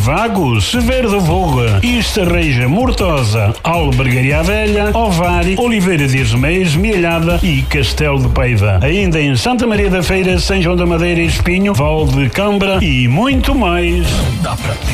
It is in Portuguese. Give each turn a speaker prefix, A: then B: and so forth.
A: Vagos, Severo do Voga, Estarreja, Mortosa, Albergaria Velha, Ovar, Oliveira de Azeméis, Mielhada e Castelo de Paiva. Ainda em Santa Maria da Feira, São João da Madeira e Espinho, Val de Cambra e muito mais.
B: Dá para